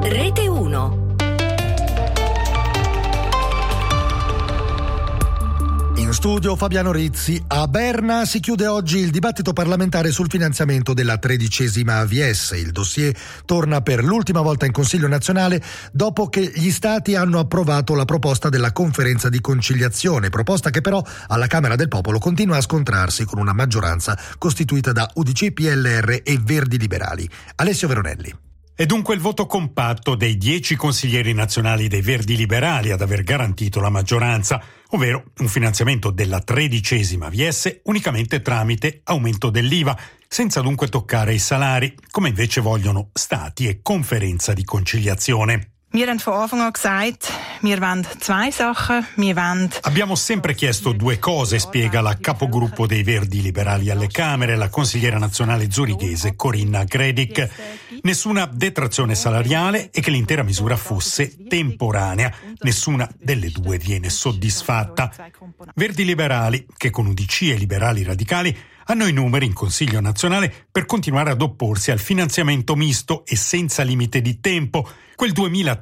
Rete 1. In studio Fabiano Rizzi. A Berna si chiude oggi il dibattito parlamentare sul finanziamento della 13ª AVS. Il dossier torna per l'ultima volta in Consiglio nazionale dopo che gli Stati hanno approvato la proposta della conferenza di conciliazione, proposta che però alla Camera del Popolo continua a scontrarsi con una maggioranza costituita da UDC, PLR e Verdi Liberali. Alessio Veronelli. È dunque il voto compatto dei 10 consiglieri nazionali dei Verdi Liberali ad aver garantito la maggioranza, ovvero un finanziamento della 13ª AVS unicamente tramite aumento dell'IVA, senza dunque toccare i salari, come invece vogliono Stati e conferenza di conciliazione. Wir haben von Anfang an gesagt, wir wollen zwei Sachen. Abbiamo sempre chiesto due cose, spiega la capogruppo dei Verdi Liberali alle Camere, la consigliera nazionale zurighese Corinna Gredic. Nessuna detrazione salariale e che l'intera misura fosse temporanea. Nessuna delle due viene soddisfatta. Verdi Liberali, che con UDC e Liberali Radicali hanno i numeri in Consiglio nazionale per continuare ad opporsi al finanziamento misto e senza limite di tempo, quel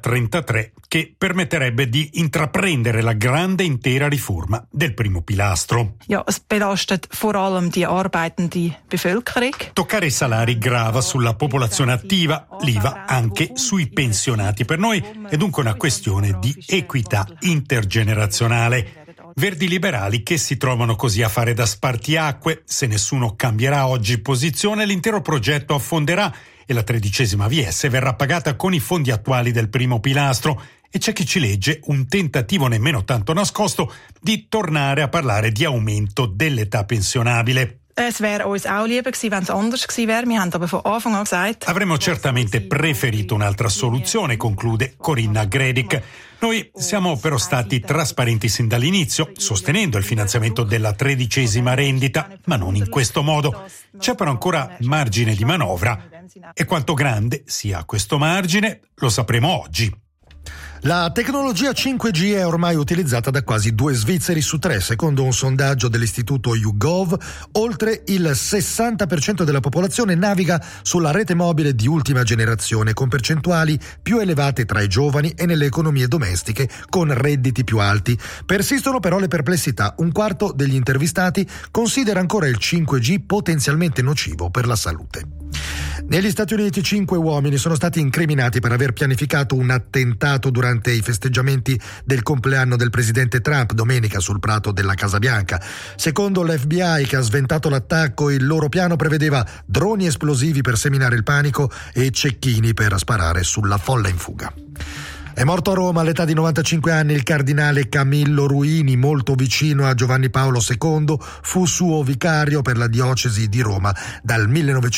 2033 che permetterebbe di intraprendere la grande intera riforma del primo pilastro. Ja, es belastet vor allem die arbeitende Bevölkerung. Toccare i salari grava sulla popolazione attiva, l'IVA anche sui pensionati. Per noi è dunque una questione di equità intergenerazionale. Verdi Liberali che si trovano così a fare da spartiacque. Se nessuno cambierà oggi posizione, l'intero progetto affonderà e la 13ª AVS verrà pagata con i fondi attuali del primo pilastro. E c'è chi ci legge un tentativo nemmeno tanto nascosto di tornare a parlare di aumento dell'età pensionabile. Es wäre uns auch lieber gewesen, wenn es anders gewesen wäre. Wir haben aber von Anfang an gesagt. Avremmo certamente preferito un'altra soluzione, conclude Corinna Gredic. Noi siamo però stati trasparenti sin dall'inizio, sostenendo il finanziamento della 13ª rendita, ma non in questo modo. C'è però ancora margine di manovra e quanto grande sia questo margine lo sapremo oggi. La tecnologia 5G è ormai utilizzata da quasi 2 svizzeri su 3, secondo un sondaggio dell'istituto YouGov. Oltre il 60% della popolazione naviga sulla rete mobile di ultima generazione, con percentuali più elevate tra i giovani e nelle economie domestiche con redditi più alti. Persistono però le perplessità. Un quarto degli intervistati considera ancora il 5G potenzialmente nocivo per la salute. Negli Stati Uniti 5 uomini sono stati incriminati per aver pianificato un attentato durante i festeggiamenti del compleanno del presidente Trump domenica sul prato della Casa Bianca. Secondo l'FBI, che ha sventato l'attacco, il loro piano prevedeva droni esplosivi per seminare il panico e cecchini per sparare sulla folla in fuga. È morto a Roma all'età di 95 anni il cardinale Camillo Ruini, molto vicino a Giovanni Paolo II, fu suo vicario per la diocesi di Roma dal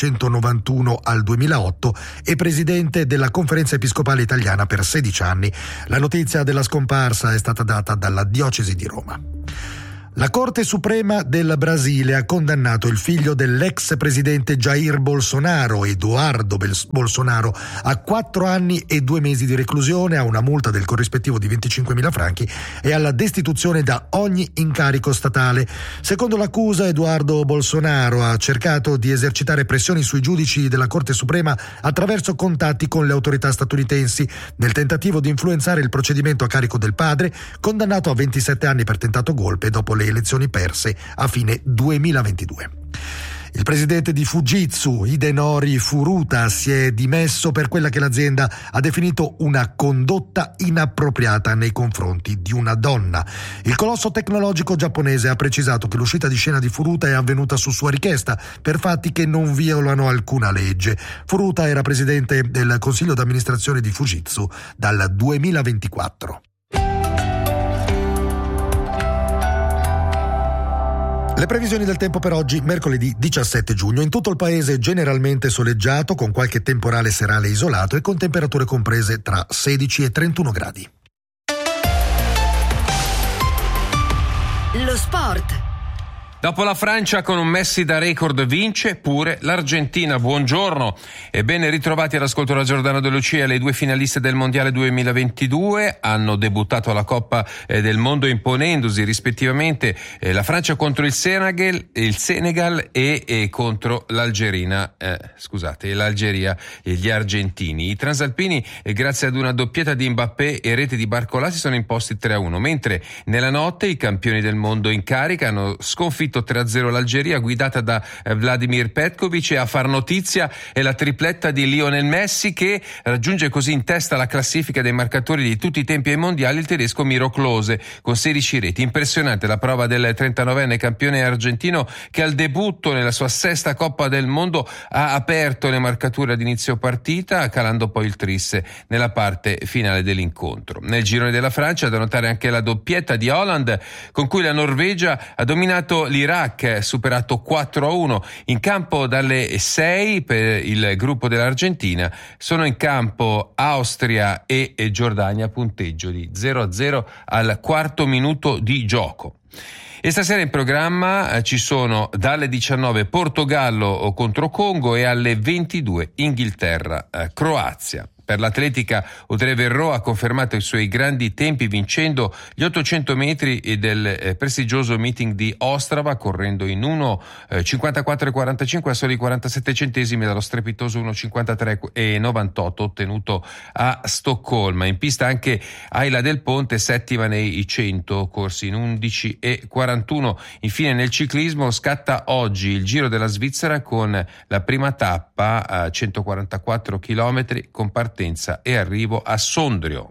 1991 al 2008 e presidente della Conferenza Episcopale Italiana per 16 anni. La notizia della scomparsa è stata data dalla diocesi di Roma. La Corte Suprema del Brasile ha condannato il figlio dell'ex presidente Jair Bolsonaro, Eduardo Bolsonaro, a 4 anni e 2 mesi di reclusione, a una multa del corrispettivo di 25.000 franchi e alla destituzione da ogni incarico statale. Secondo l'accusa, Eduardo Bolsonaro ha cercato di esercitare pressioni sui giudici della Corte Suprema attraverso contatti con le autorità statunitensi, nel tentativo di influenzare il procedimento a carico del padre, condannato a 27 anni per tentato golpe dopo le elezioni perse a fine 2022. Il presidente di Fujitsu, Hidenori Furuta, si è dimesso per quella che l'azienda ha definito una condotta inappropriata nei confronti di una donna. Il colosso tecnologico giapponese ha precisato che l'uscita di scena di Furuta è avvenuta su sua richiesta per fatti che non violano alcuna legge. Furuta era presidente del consiglio d'amministrazione di Fujitsu dal 2024. Le previsioni del tempo per oggi, mercoledì 17 giugno. In tutto il paese generalmente soleggiato, con qualche temporale serale isolato e con temperature comprese tra 16 e 31 gradi. Lo sport. Dopo la Francia con un Messi da record vince pure l'Argentina. Buongiorno e ben ritrovati all'ascolto da Giordano De Lucia. Le due finaliste del Mondiale 2022 hanno debuttato alla Coppa del Mondo imponendosi rispettivamente la Francia contro il Senegal e contro l'Algeria e gli argentini. I transalpini grazie ad una doppietta di Mbappé e rete di Barcola si sono imposti 3-1, mentre nella notte i campioni del mondo in carica hanno sconfitto 3-0 l'Algeria guidata da Vladimir Petkovic, e a far notizia è la tripletta di Lionel Messi, che raggiunge così in testa la classifica dei marcatori di tutti i tempi ai mondiali il tedesco Miro Klose con 16 reti. Impressionante la prova del 39enne campione argentino, che al debutto nella sua sesta Coppa del Mondo ha aperto le marcature ad inizio partita, calando poi il tris nella parte finale dell'incontro. Nel girone della Francia da notare anche la doppietta di Haaland, con cui la Norvegia ha dominato l'Iraq, superato 4-1. In campo dalle 6 per il gruppo dell'Argentina sono in campo Austria e Giordania, punteggio di 0-0 al quarto minuto di gioco. E stasera in programma ci sono dalle 19 Portogallo contro Congo e alle 22 Inghilterra Croazia. Per l'atletica, Audrey Verreaux ha confermato i suoi grandi tempi vincendo gli 800 metri del prestigioso meeting di Ostrava, correndo in 1:54,45 a soli 47 centesimi dallo strepitoso 1:53,98 ottenuto a Stoccolma. In pista anche Ayla Del Ponte, settima nei 100 corsi in 11:41. Infine nel ciclismo scatta oggi il Giro della Svizzera con la prima tappa a 144 km con partenza e arrivo a Sondrio.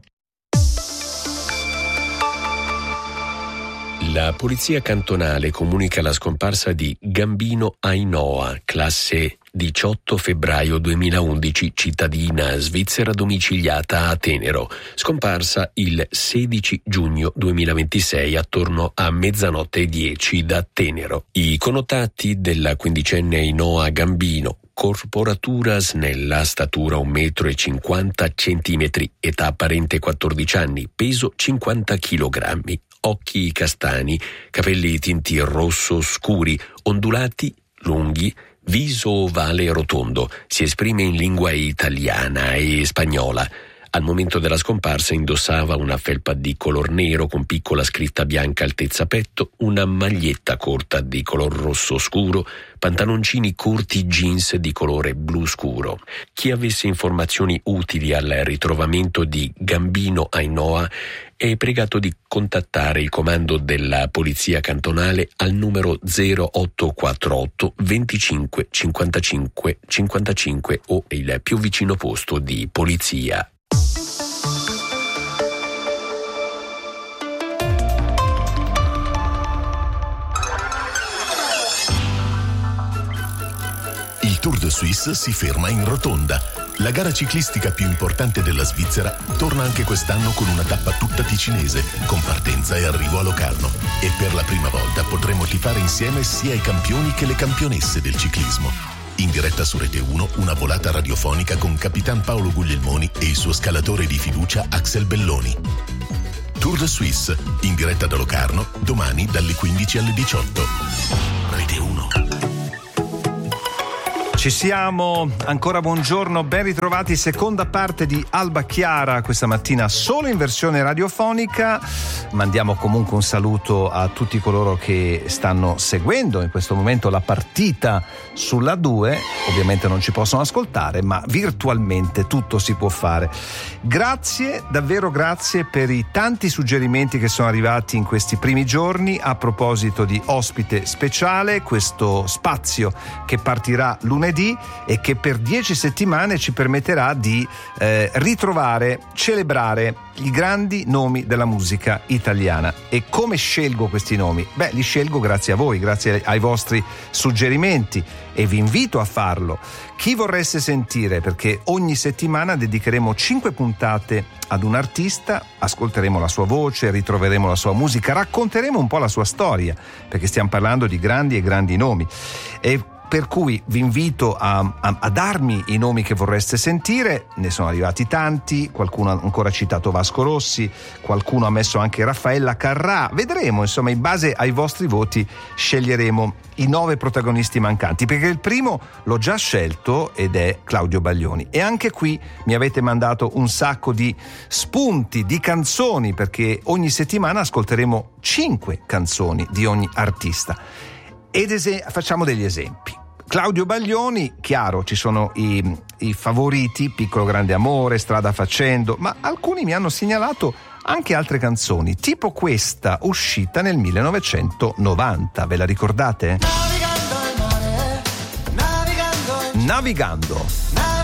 La polizia cantonale comunica la scomparsa di Gambino Ainhoa, classe 18 febbraio 2011, cittadina svizzera domiciliata a Tenero, scomparsa il 16 giugno 2026 attorno a 00:10 da Tenero. I connotati della quindicenne Ainhoa Gambino: corporatura snella, statura 1,50 m, età apparente 14 anni, peso 50 kg, occhi castani, capelli tinti rosso scuri, ondulati, lunghi, viso ovale e rotondo, si esprime in lingua italiana e spagnola. Al momento della scomparsa indossava una felpa di color nero con piccola scritta bianca altezza petto, una maglietta corta di color rosso scuro, pantaloncini corti jeans di colore blu scuro. Chi avesse informazioni utili al ritrovamento di Gambino Ainhoa è pregato di contattare il comando della polizia cantonale al numero 0848 25 55 55 o il più vicino posto di polizia. Il Tour de Suisse si ferma in rotonda. La gara ciclistica più importante della Svizzera torna anche quest'anno con una tappa tutta ticinese, con partenza e arrivo a Locarno. E per la prima volta potremo tifare insieme sia i campioni che le campionesse del ciclismo. In diretta su Rete 1, una volata radiofonica con Capitan Paolo Guglielmoni e il suo scalatore di fiducia Axel Belloni. Tour de Suisse, in diretta da Locarno, domani dalle 15 alle 18. Rete 1. Ci siamo, ancora buongiorno, ben ritrovati, seconda parte di Alba Chiara questa mattina solo in versione radiofonica. Mandiamo comunque un saluto a tutti coloro che stanno seguendo in questo momento la partita sulla 2, ovviamente non ci possono ascoltare, ma virtualmente tutto si può fare. Grazie, davvero grazie per i tanti suggerimenti che sono arrivati in questi primi giorni a proposito di ospite speciale, questo spazio che partirà lunedì e che per 10 settimane ci permetterà di ritrovare, celebrare i grandi nomi della musica italiana. E come scelgo questi nomi? Beh, li scelgo grazie a voi, grazie ai vostri suggerimenti, e vi invito a farlo. Chi vorreste sentire? Perché ogni settimana dedicheremo 5 puntate ad un artista, ascolteremo la sua voce, ritroveremo la sua musica, racconteremo un po' la sua storia, perché stiamo parlando di grandi e grandi nomi. E per cui vi invito a darmi i nomi che vorreste sentire. Ne sono arrivati tanti, qualcuno ha ancora citato Vasco Rossi, qualcuno ha messo anche Raffaella Carrà. Vedremo, insomma, in base ai vostri voti sceglieremo i 9 protagonisti mancanti, perché il primo l'ho già scelto ed è Claudio Baglioni. E anche qui mi avete mandato un sacco di spunti, di canzoni, perché ogni settimana ascolteremo 5 canzoni di ogni artista. Facciamo degli esempi. Claudio Baglioni, chiaro, ci sono i favoriti, Piccolo Grande Amore, Strada Facendo, ma alcuni mi hanno segnalato anche altre canzoni, tipo questa uscita nel 1990, ve la ricordate? Navigando.